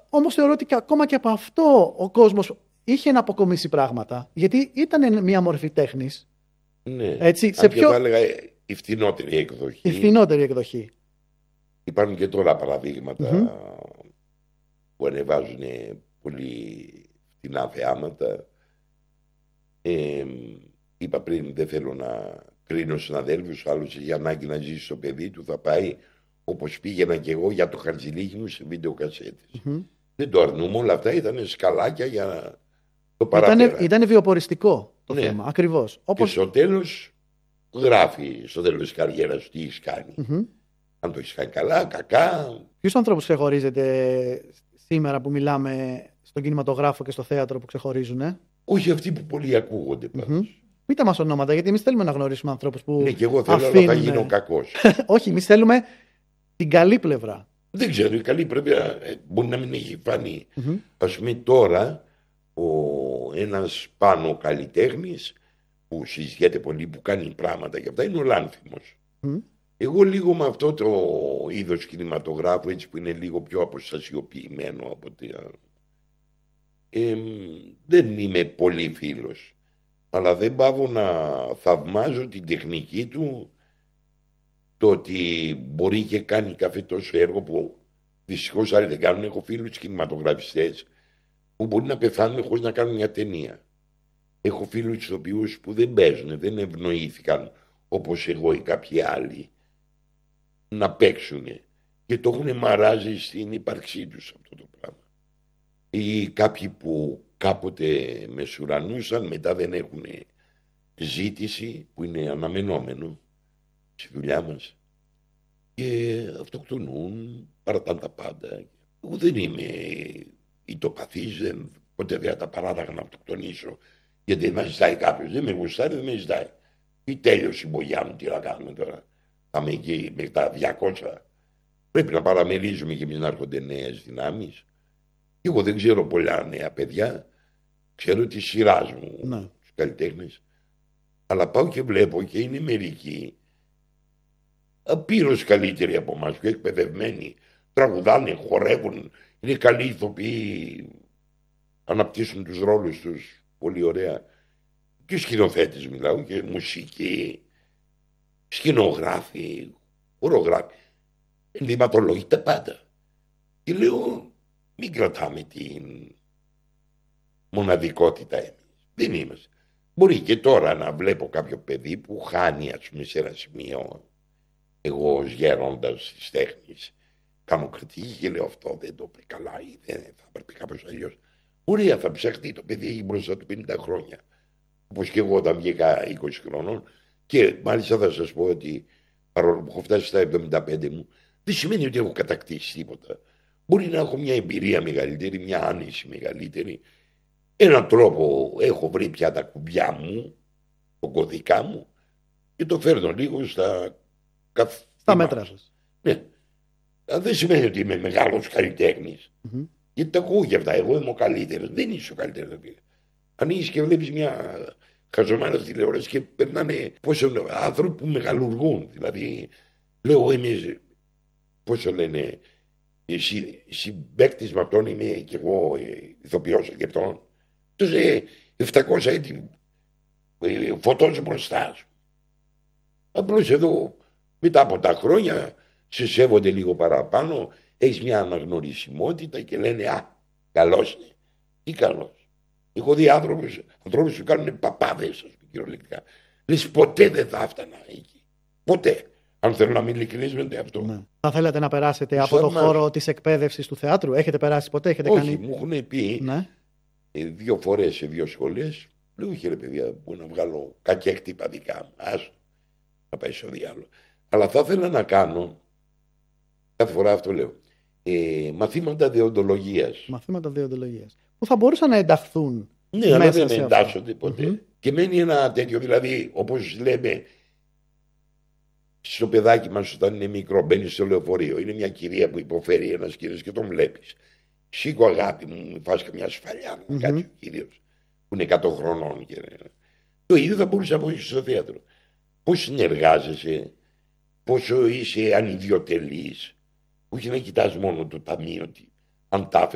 όμως θεωρώ ότι ακόμα και από αυτό ο κόσμος είχε να αποκομίσει πράγματα. Γιατί ήταν μια μορφή τέχνης. Ναι. Έτσι, Αν και θα έλεγα η φθηνότερη εκδοχή. Η φθηνότερη εκδοχή. Υπάρχουν και τώρα παραδείγματα που ανεβάζουν πολύ φθηνά θεάματα. Είπα πριν, δεν θέλω να κρίνω συναδέλφους, άλλος έχει ανάγκη να ζήσει στο παιδί του, θα πάει όπως πήγαινα και εγώ για το χαρτζηλίκι μου σε βίντεο κασέτες. Δεν το αρνούμε, όλα αυτά ήταν σκαλάκια για το παραπέρα. Ήταν βιοποριστικό το θέμα, ακριβώς. Και στο τέλος γράφει, στο τέλος της καριέρας τι έχεις κάνει. Αν το έχεις κάνει καλά, κακά. Ποιους ανθρώπους ξεχωρίζετε σήμερα που μιλάμε στον κινηματογράφο και στο θέατρο που ξεχωρίζουν? Όχι αυτοί που πολλοί ακούγονται πάντως. Πείτε μας ονόματα, γιατί εμείς θέλουμε να γνωρίσουμε ανθρώπους που. Ναι, και εγώ θέλω, αλλά θα γίνω κακός. Όχι, εμείς θέλουμε την καλή πλευρά. Δεν ξέρω, η καλή πρέπει μπορεί να μην έχει φανεί. Ας πούμε τώρα, ένας πάνω καλλιτέχνης που συζητιέται πολύ, που κάνει πράγματα και αυτά, είναι ο Λάνθιμος. Εγώ λίγο με αυτό το είδος κινηματογράφου, έτσι που είναι λίγο πιο αποστασιοποιημένο από δεν είμαι πολύ φίλος. Αλλά δεν πάω να θαυμάζω την τεχνική του, το ότι μπορεί και κάνει κάθε τόσο έργο που δυστυχώς άλλοι δεν κάνουν. Έχω φίλους κινηματογραφιστές που μπορεί να πεθάνουν χωρίς να κάνουν μια ταινία. Έχω φίλους ηθοποιούς που δεν παίζουν, δεν ευνοήθηκαν όπως εγώ ή κάποιοι άλλοι να παίξουν και το έχουν μαράζει στην ύπαρξή τους αυτό το πράγμα. Ή κάποιοι που κάποτε μεσουρανούσαν, μετά δεν έχουν ζήτηση, που είναι αναμενόμενο στη δουλειά μας, και αυτοκτονούν, παρατάνε τα πάντα. Εγώ δεν είμαι ητοπαθής, ποτέ δεν τα παράταγα να αυτοκτονήσω, γιατί με ζητάει κάποιος, δεν με γουστάρει, δεν με ζητάει. Ή τέλειωσε η μπογιά μου, τι να κάνουμε τώρα, θα είμαι εκεί με τα 200. Πρέπει να παραμερίζουμε και εμείς να έρχονται νέες δυνάμεις. Εγώ δεν ξέρω πολλά νέα παιδιά, ξέρω τη σειρά μου, τους καλλιτέχνες, αλλά πάω και βλέπω και είναι μερικοί απείρως καλύτεροι από εμάς, πιο εκπαιδευμένοι, τραγουδάνε, χορεύουν, είναι καλοί ηθοποιοί, αναπτύσσουν τους ρόλους τους πολύ ωραία. Και σκηνοθέτες μιλάω, και μουσική, σκηνογράφοι, χορογράφοι, ενδυματολόγοι, τα πάντα. Και λέω, μην κρατάμε την μοναδικότητα εμείς. Δεν είμαστε. Μπορεί και τώρα να βλέπω κάποιο παιδί που χάνει, ας πούμε, σε ένα σημείο, εγώ ως γέροντας της τέχνης κάνω κριτική και λέω αυτό δεν το είπε καλά ή δεν θα έπρεπε κάπως αλλιώς. Ωραία, θα ψαχτεί, το παιδί έχει μπροστά του 50 χρόνια. Όπως και εγώ όταν βγήκα 20 χρονών, και μάλιστα θα σας πω ότι παρόλο που έχω φτάσει στα 75 μου, δεν σημαίνει ότι έχω κατακτήσει τίποτα. Μπορεί να έχω μια εμπειρία μεγαλύτερη, μια άνεση μεγαλύτερη. Έναν τρόπο έχω βρει πια τα κουμπιά μου, τον κωδικά μου, και το φέρνω λίγο στα μέτρα σας. Ναι. Δεν σημαίνει ότι είμαι μεγάλος καλλιτέχνης. Γιατί τα ακούω και αυτά. Εγώ είμαι ο καλύτερος. Δεν είσαι ο καλύτερος. Ανοίγεις και βλέπεις μια χαζομάρα τηλεόραση και περνάνε πόσο άνθρωποι που μεγαλουργούν. Δηλαδή, λέω εμείς, πόσο λένε, συμπαίκτης με αυτόν είμαι και εγώ ηθοποιός και αυτόν. Τότε 700 έτη φωτός μπροστά σου. Απλώς εδώ μετά από τα χρόνια σε σέβονται λίγο παραπάνω, έχεις μια αναγνωρισιμότητα και λένε «Α, καλός είναι». Τι καλός. Έχω δει άνθρωπους που κάνουν παπάδες, ας πούμε, κυριολεκτικά. Λες ποτέ δεν θα έφτανα εκεί. Ποτέ. Αν θέλω να μην ειλικρινείς αυτό. Ναι. Θα θέλατε να περάσετε από το χώρο της εκπαίδευσης του θεάτρου? Έχετε περάσει ποτέ? Έχετε Όχι, κάνει... μου έχουν πει 2 φορές σε 2 σχολές. Λέω όχι ρε παιδιά, μπορώ να βγάλω κακιά χτύπα δικά μου. Άσο, να πάει στο διάλογο. Αλλά θα ήθελα να κάνω, κάθε φορά αυτό λέω, μαθήματα δεοντολογίας. Μαθήματα δεοντολογίας. Που θα μπορούσαν να ενταχθούν. Ναι, αλλά δεν εντάσσονται ποτέ. Και μένει ένα τέτοιο, δηλαδή, όπως λέμε, στο παιδάκι μας όταν είναι μικρό, μπαίνει στο λεωφορείο. Είναι μια κυρία που υποφέρει ένας κύριος και τον βλέπεις. Σήκω αγάπη μου, μου φας καμιά σφαλιά, να κάτσει ο κύριος που είναι 100 χρονών. Και... το ίδιο θα μπορούσε να βοηθήσει στο θέατρο. Πώς συνεργάζεσαι, πόσο είσαι ανιδιοτελής, όχι να κοιτάς μόνο το ταμείο, αν τα